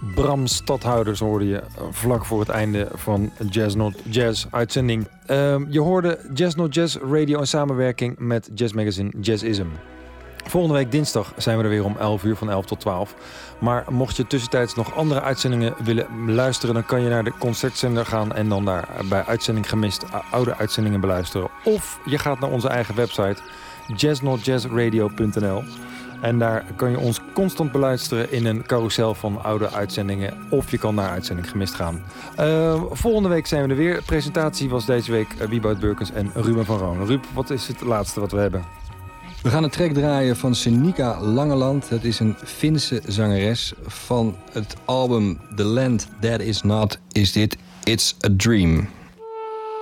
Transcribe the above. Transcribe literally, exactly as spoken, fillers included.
Bram Stadhouders hoorde je vlak voor het einde van Jazz Not Jazz uitzending. Uh, je hoorde Jazz Not Jazz Radio in samenwerking met jazzmagazine Jazzism. Volgende week dinsdag zijn we er weer om elf uur, van elf tot twaalf. Maar mocht je tussentijds nog andere uitzendingen willen luisteren, dan kan je naar de concertzender gaan en dan daar bij Uitzending Gemist oude uitzendingen beluisteren. Of je gaat naar onze eigen website jazz not jazz radio punt n l. En daar kan je ons constant beluisteren in een carousel van oude uitzendingen. Of je kan naar Uitzending Gemist gaan. Uh, volgende week zijn we er weer. De presentatie was deze week uh, Wieboud Beukens en Ruben van Roon. Ruud, wat is het laatste wat we hebben? We gaan een track draaien van Senika Langeland. Dat is een Finse zangeres. Van het album The Land That Is Not Is Dit It's A Dream.